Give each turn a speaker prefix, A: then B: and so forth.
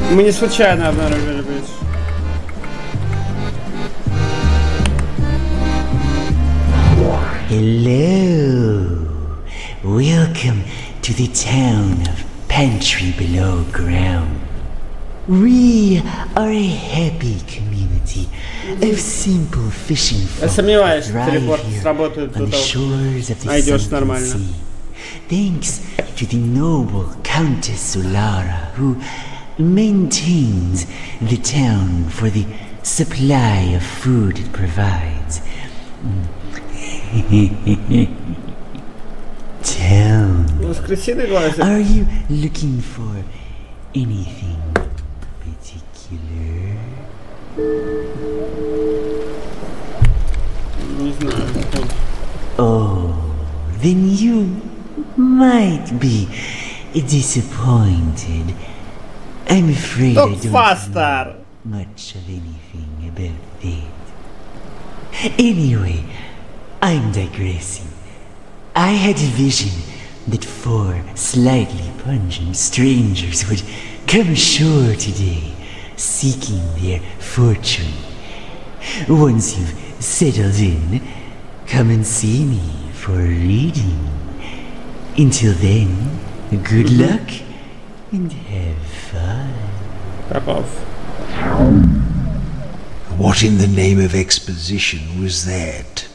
A: Мы не случайно обнаружили бридж.
B: Hello. Welcome to the town of Pantry Below Ground. We are a happy community of simple fishing folk
A: сомневаюсь,
B: that
A: что телепорт
B: thrive here
A: сработает
B: on
A: до
B: the
A: того,
B: shores of the
A: найдешь
B: Sunken
A: нормально.
B: Sea. Thanks to the noble Countess Solara, who maintains the town for the supply of food it provides. Town.
A: Воскресенье глазик.
B: Are you looking for anything particular?
A: Не знаю.
B: Oh, then you might be disappointed. I'm afraid I
A: Talk
B: don't
A: faster.
B: know much of anything about that. Anyway, I'm digressing. I had a vision that 4 slightly pungent strangers would come ashore today, seeking their fortune. Once you've settled in, come and see me for a reading. Until then, good luck and have fun.
A: Пропал.
C: What in the name of exposition was that?